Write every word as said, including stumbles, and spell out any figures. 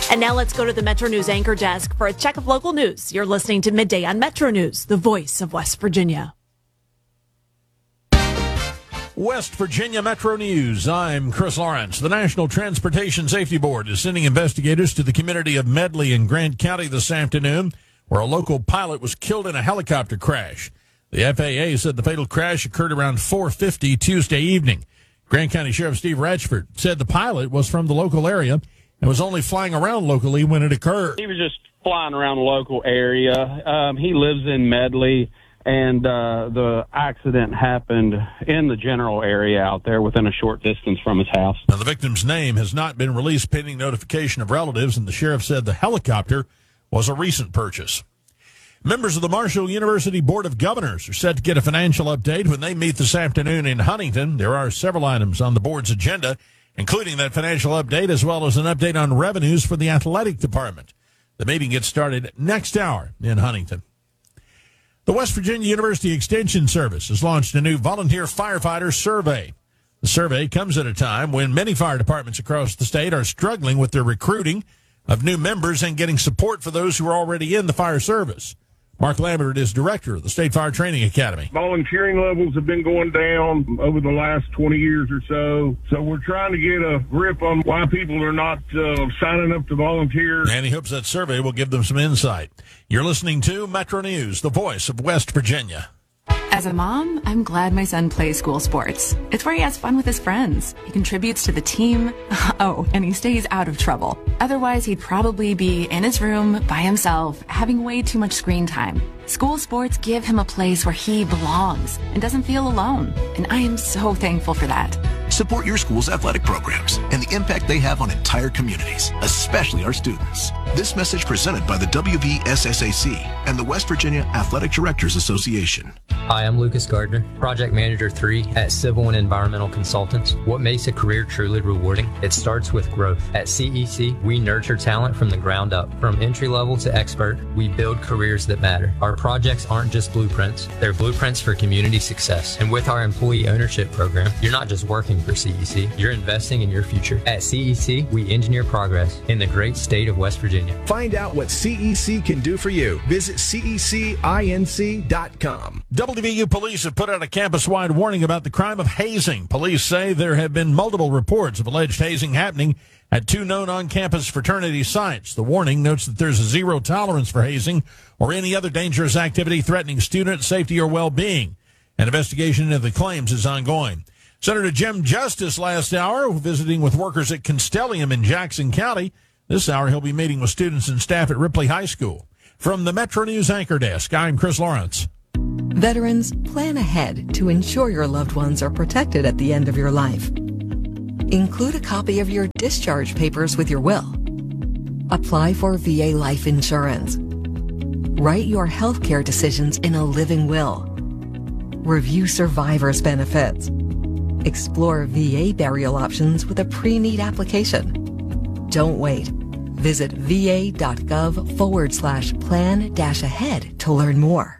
And now let's go to the Metro News anchor desk for a check of local news. You're listening to Midday on Metro News, the voice of West Virginia. West Virginia Metro News. I'm Chris Lawrence. The National Transportation Safety Board is sending investigators to the community of Medley in Grant County this afternoon, where a local pilot was killed in a helicopter crash. The F A A said the fatal crash occurred around four fifty Tuesday evening. Grant County Sheriff Steve Ratchford said the pilot was from the local area and was only flying around locally when it occurred. He was just flying around the local area. Um, he lives in Medley. And uh, the accident happened in the general area out there within a short distance from his house. Now, the victim's name has not been released pending notification of relatives, and the sheriff said the helicopter was a recent purchase. Members of the Marshall University Board of Governors are set to get a financial update when they meet this afternoon in Huntington. There are several items on the board's agenda, including that financial update as well as an update on revenues for the athletic department. The meeting gets started next hour in Huntington. The West Virginia University Extension Service has launched a new volunteer firefighter survey. The survey comes at a time when many fire departments across the state are struggling with their recruiting of new members and getting support for those who are already in the fire service. Mark Lambert is director of the State Fire Training Academy. Volunteering levels have been going down over the last twenty years or so. So we're trying to get a grip on why people are not uh, signing up to volunteer. And he hopes that survey will give them some insight. You're listening to Metro News, the voice of West Virginia. As a mom, I'm glad my son plays school sports. It's where he has fun with his friends. He contributes to the team. Oh, and he stays out of trouble. Otherwise, he'd probably be in his room by himself, having way too much screen time. School sports give him a place where he belongs and doesn't feel alone. And I am so thankful for that. Support your school's athletic programs and the impact they have on entire communities, especially our students. This message presented by the W V S S A C and the West Virginia Athletic Directors Association. Hi, I'm Lucas Gardner, Project Manager three at Civil and Environmental Consultants. What makes a career truly rewarding? It starts with growth. At C E C, we nurture talent from the ground up. From entry level to expert, we build careers that matter. Our projects aren't just blueprints, they're blueprints for community success. And with our employee ownership program, you're not just working for C E C, you're investing in your future. At C E C, we engineer progress in the great state of West Virginia. Find out what C E C can do for you. Visit C E C inc dot com. W V U police have put out a campus-wide warning about the crime of hazing. Police say there have been multiple reports of alleged hazing happening at two known on-campus fraternity sites. The warning notes that there's a zero tolerance for hazing or any other dangerous activity threatening student safety or well-being. An investigation into the claims is ongoing. Senator Jim Justice last hour visiting with workers at Constellium in Jackson County. This hour he'll be meeting with students and staff at Ripley High School. From the Metro News Anchor Desk, I'm Chris Lawrence. Veterans, plan ahead to ensure your loved ones are protected at the end of your life. Include a copy of your discharge papers with your will. Apply for V A life insurance. Write your health care decisions in a living will. Review survivor's benefits. Explore V A burial options with a pre-need application. Don't wait. Visit va.gov forward slash plan dash ahead to learn more.